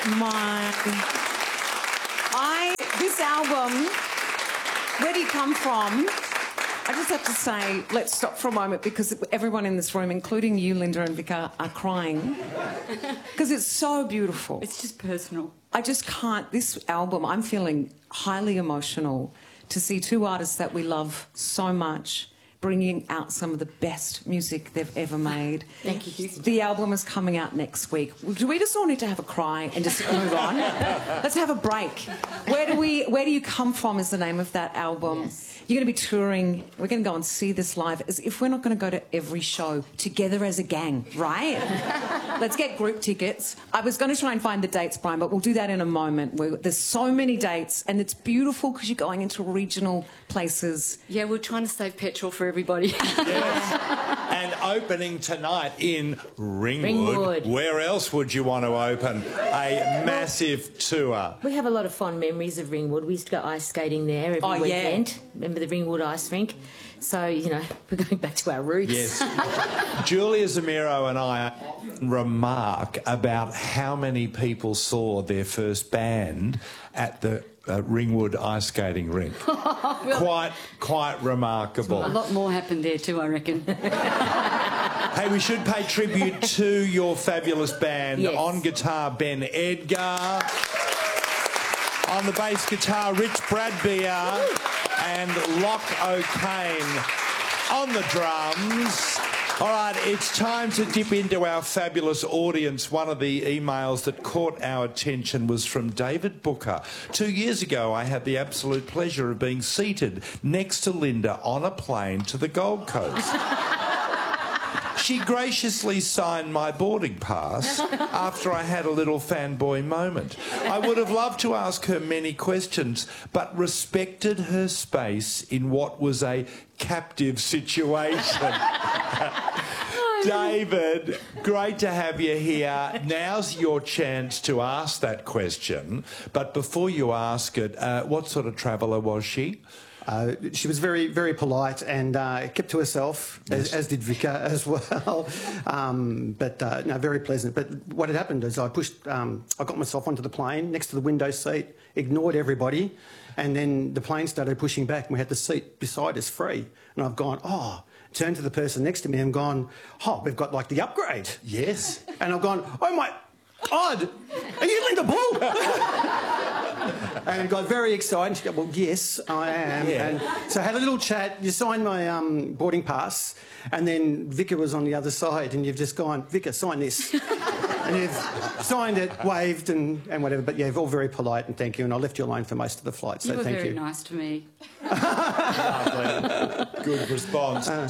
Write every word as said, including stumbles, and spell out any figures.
my... I... This album, where do you come from? I just have to say, let's stop for a moment because everyone in this room, including you, Linda and Vika, are crying because it's so beautiful. It's just personal. I just can't... This album, I'm feeling highly emotional to see two artists that we love so much bringing out some of the best music they've ever made. Thank you. The album is coming out next week. Do we just all need to have a cry and just move on? Let's have a break. Where do we? Where do you come from? Is the name of that album? Yes. You're going to be touring. We're going to go and see this live. As if we're not going to go to every show together as a gang, right? Let's get group tickets. I was going to try and find the dates, Brian, but we'll do that in a moment. We're, there's so many dates, and it's beautiful because you're going into regional places. Yeah, we're trying to save petrol for everybody. Yes. And opening tonight in Ringwood. Ringwood. Where else would you want to open a massive tour? We have a lot of fond memories of Ringwood. We used to go ice skating there every Oh, yeah. weekend. Remember the Ringwood ice rink? So, you know, we're going back to our roots. Yes. Julia Zamiro and I remark about how many people saw their first band at the uh, Ringwood ice skating rink. Quite, quite remarkable. A lot more happened there too, I reckon. Hey, we should pay tribute to your fabulous band. Yes. On guitar, Ben Edgar. On the bass guitar, Rich Bradbeer. And Locke O'Kane on the drums. All right, it's time to dip into our fabulous audience. One of the emails that caught our attention was from David Booker. Two years ago, I had the absolute pleasure of being seated next to Linda on a plane to the Gold Coast. She graciously signed my boarding pass after I had a little fanboy moment. I would have loved to ask her many questions, but respected her space in what was a captive situation. David, great to have you here. Now's your chance to ask that question. But before you ask it, uh, what sort of traveller was she? Uh, she was very, very polite and uh, kept to herself, Yes. as, as did Vika as well. Um, but uh, no, very pleasant. But what had happened is I pushed, um, I got myself onto the plane next to the window seat, ignored everybody, and then the plane started pushing back, and we had the seat beside us free. And I've gone, oh. Turned to the person next to me and gone, oh, we've got like the upgrade. Yes. And I've gone, oh my God, are you Linda Bull? And got very excited. She goes, well, yes, I am. Yeah. And so I had a little chat. You signed my um, boarding pass, and then Vika was on the other side, and you've just gone, Vika, sign this. And you've signed it, waved, and, and whatever. But yeah, you're all very polite, and thank you. And I left you alone for most of the flight, so You were thank very you. nice to me. Lovely. Good response. Uh,